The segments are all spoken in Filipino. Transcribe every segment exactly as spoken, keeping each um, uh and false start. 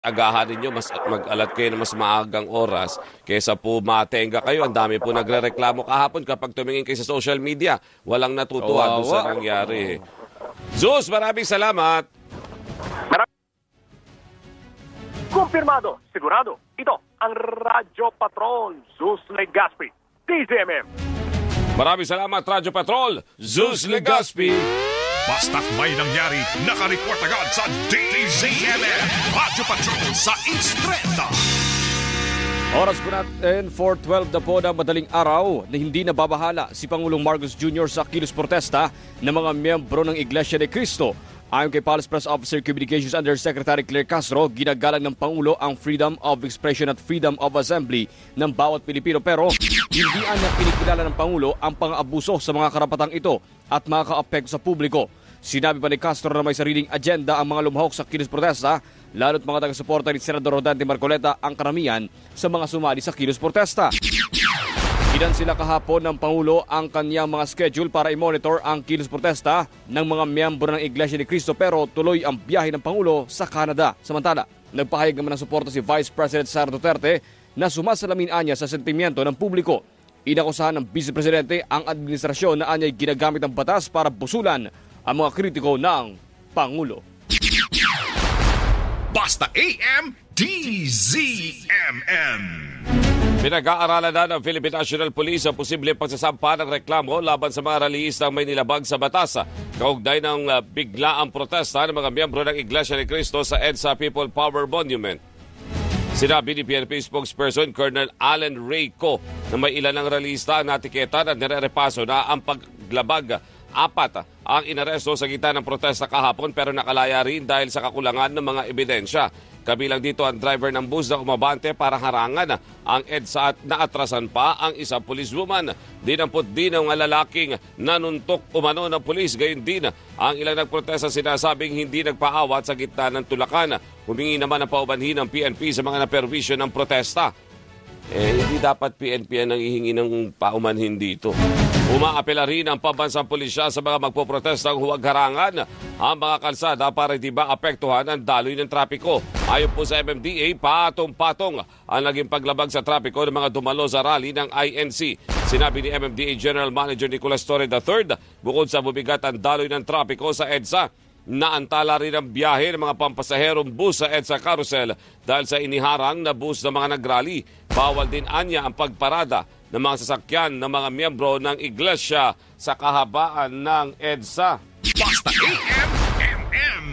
agahan ninyo, mas mag-alat kayo na mas maagang oras kaysa po matenga kayo. Ang dami po nagre-reklamo kahapon kapag tumingin kayo sa social media. Walang natutuwa doon sa nangyari. Zeus, maraming salamat. Maraming Kumpirmado, sigurado. Ito ang Radyo Patrol, Zeus Legaspi, D Z M M. Maraming salamat, Radyo Patrol, Zeus Legaspi. Basta't may nangyari, nakareport agad sa D Z M M. Radyo Patrol sa Instreta. Oras po natin, four twelve na po na madaling araw na hindi nababahala si Pangulong Marcos Junior sa kilos protesta ng mga miyembro ng Iglesia ni Cristo. Ayon kay Palace Press Officer Communications Undersecretary Claire Castro, ginagalang ng Pangulo ang freedom of expression at freedom of assembly ng bawat Pilipino. Pero hindi niya pinikilala ng Pangulo ang pang-abuso sa mga karapatang ito at makaka-apekto sa publiko. Sinabi pa ni Castro na may sariling agenda ang mga lumahok sa kilos protesta, lalo't mga taga-suporta ni Senador Rodante Marcoleta ang karamihan sa mga sumali sa kilos protesta. Ilan sila kahapon ng Pangulo ang kanyang mga schedule para i-monitor ang kilos protesta ng mga miyembro ng Iglesia ni Cristo, pero tuloy ang biyahe ng Pangulo sa Canada. Samantala, nagpahayag naman ng suporta si Vice President Sara Duterte na sumasalamin anya sa sentimiento ng publiko. Inakusahan ng Vice Presidente ang administrasyon na anya'y ginagamit ng batas para busulan ang mga kritiko ng Pangulo. Basta A M D Z M M. Pinag-aaralan na ng Philippine National Police ang posibleng pagsasampa ng reklamo laban sa mga rallyistang may nilabag sa batas kaugnay ng uh, biglaang protesta ng mga miyembro ng Iglesia ni Cristo sa EDSA People Power Monument. Sinabi ni P N P spokesperson Colonel Allen Reyco na may ilan ng rallyista na tiketan at nire-repaso na ang paglabag. Apat ang inaresto sa gitna ng protesta kahapon pero nakalaya rin dahil sa kakulangan ng mga ebidensya. Kabilang dito ang driver ng bus na umabante para harangan ang EDSA at naatrasan pa ang isang policewoman. Dinampot din ang lalaking nanuntok umano ng pulis. Gayon din ang ilang nagprotesta sinasabing hindi nagpaawat sa gitna ng tulakan. Humingi naman ang paumanhin ng P N P sa mga naperwisyo ng protesta. Eh, hindi dapat P N P ang nangihingi ng paumanhin dito. Umaapela rin ang pambansang pulisya sa mga magpoprotestang huwag harangan ang mga kalsada para hindi ba apektuhan ang daloy ng trapiko. Ayon po sa M M D A, patong-patong ang naging paglabag sa trapiko ng mga dumalo sa rally ng I N C. Sinabi ni M M D A General Manager Nicolas Torre the third, bukod sa bumigat ang daloy ng trapiko sa EDSA, naantala rin ang biyahe ng mga pampasaherong bus sa EDSA Carousel dahil sa iniharang na bus ng mga nagrally. Bawal din anya ang pagparada ng mga sasakyan ng mga miyembro ng iglesia sa kahabaan ng EDSA. Basta A M M M.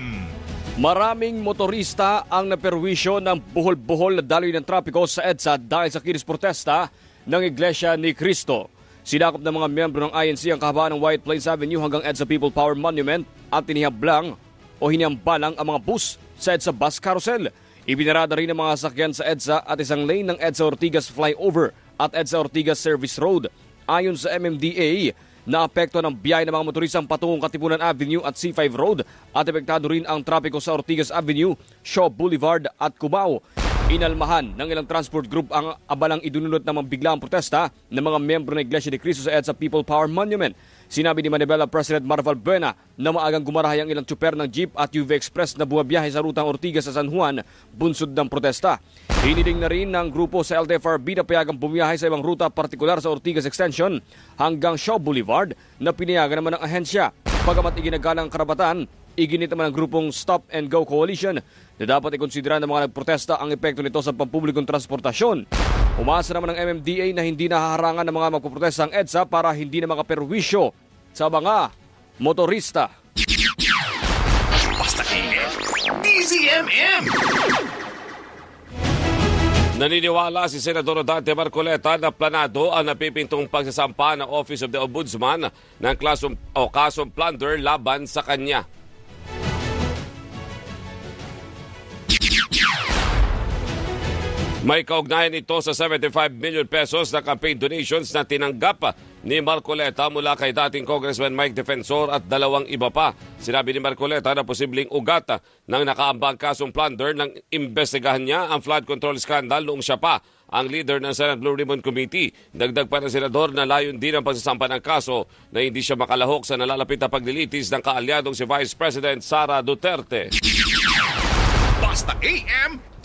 Maraming motorista ang naperwisyo ng buhol-buhol na daloy ng trapiko sa EDSA dahil sa kilos protesta ng Iglesia ni Cristo. Sinakop ng mga miyembro ng I N C ang kahabaan ng White Plains Avenue hanggang EDSA People Power Monument at tinihablang o hiniambalang ang mga bus sa EDSA Bus Carousel. Ibinarada rin ang mga sasakyan sa EDSA at isang lane ng EDSA Ortigas Flyover at EDSA Ortigas Service Road. Ayon sa M M D A, naapekto ng biyahe ng mga motoristang patungong Katipunan Avenue at C five Road at epektado rin ang trapiko sa Ortigas Avenue, Shaw Boulevard at Cubao. Inalmahan ng ilang transport group ang abalang idunulot ng mabiglaang protesta ng mga miyembro ng Iglesia ni Cristo sa EDSA People Power Monument. Sinabi ni Manibela President Marval Buena na maagang gumarahay ang ilang tsuper ng jeep at U V Express na bumabiyahe sa rutang Ortigas sa San Juan, bunsod ng protesta. Hiniling na rin ng grupo sa L T F R B na payagang bumiyahe sa ibang ruta partikular sa Ortigas Extension hanggang Shaw Boulevard na pinayagan naman ng ahensya. Pagamat iginagalang karapatan, iginit naman ang grupong Stop and Go Coalition na dapat ikonsidera ng mga nagprotesta ang epekto nito sa pampublikong transportasyon. Umasa naman ng M M D A na hindi nahaharangan ng mga magpoprotesta ang EDSA para hindi na makaperwisyo sa mga motorista. Basta A M D Z M M. Naniniwala si Senador Rodante Marcoleta na planado ang napipintong pagsasampa ng Office of the Ombudsman ng klasong, o kasong plunder laban sa kanya. May kaugnayan ito sa seventy-five million pesos na campaign donations na tinanggap ni Marcoleta mula kay dating Congressman Mike Defensor at dalawang iba pa. Sinabi ni Marcoleta na posibleng ugat ng nakaambang kasong plunder nang imbestigahan niya ang flood control scandal noong siya pa ang leader ng Senate Blue Ribbon Committee. Dagdag pa ng senador na layon din ang pagsasampa ng kaso na hindi siya makalahok sa nalalapit na paglilitis ng kaalyadong si Vice President Sara Duterte. Basta A M